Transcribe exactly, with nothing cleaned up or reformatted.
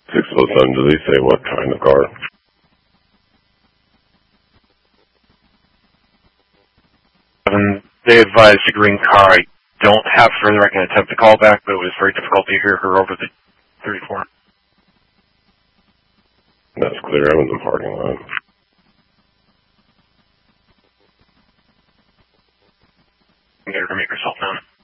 six oh seven, did they say what kind of car? And they advised a green car. I don't have further. I can attempt to call back, but it was very difficult to hear her over the thirty-four. That's clear. I'm in the parking lot. Get her to make herself known.